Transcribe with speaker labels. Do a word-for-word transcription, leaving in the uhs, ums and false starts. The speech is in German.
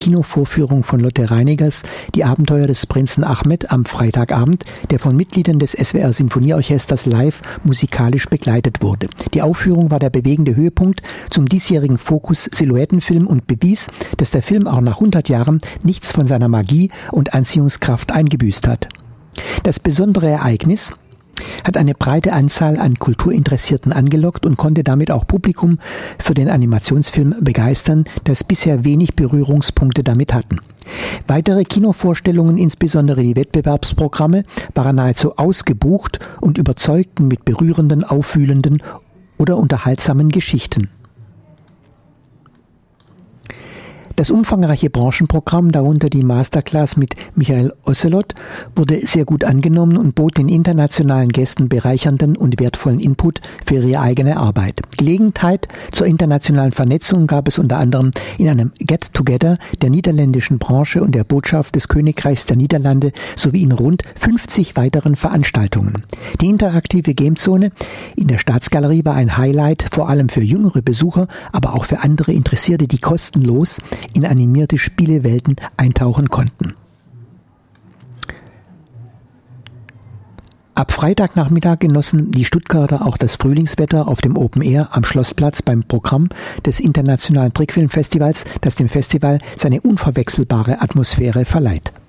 Speaker 1: Kinovorführung von Lotte Reinigers Die Abenteuer des Prinzen Ahmed am Freitagabend, der von Mitgliedern des S W R Sinfonieorchesters live musikalisch begleitet wurde. Die Aufführung war der bewegende Höhepunkt zum diesjährigen Focus Silhouettenfilm und bewies, dass der Film auch nach hundert Jahren nichts von seiner Magie und Anziehungskraft eingebüßt hat. Das besondere Ereignis hat eine breite Anzahl an Kulturinteressierten angelockt und konnte damit auch Publikum für den Animationsfilm begeistern, das bisher wenig Berührungspunkte damit hatten. Weitere Kinovorstellungen, insbesondere die Wettbewerbsprogramme, waren nahezu ausgebucht und überzeugten mit berührenden, aufwühlenden oder unterhaltsamen Geschichten. Das umfangreiche Branchenprogramm, darunter die Masterclass mit Michael Ocelot, wurde sehr gut angenommen und bot den internationalen Gästen bereichernden und wertvollen Input für ihre eigene Arbeit. Gelegenheit zur internationalen Vernetzung gab es unter anderem in einem Get-Together der niederländischen Branche und der Botschaft des Königreichs der Niederlande sowie in rund fünfzig weiteren Veranstaltungen. Die interaktive Gamezone in der Staatsgalerie war ein Highlight, vor allem für jüngere Besucher, aber auch für andere Interessierte, die kostenlos in animierte Spielewelten eintauchen konnten. Ab Freitagnachmittag genossen die Stuttgarter auch das Frühlingswetter auf dem Open Air am Schlossplatz beim Programm des Internationalen Trickfilmfestivals, das dem Festival seine unverwechselbare Atmosphäre verleiht.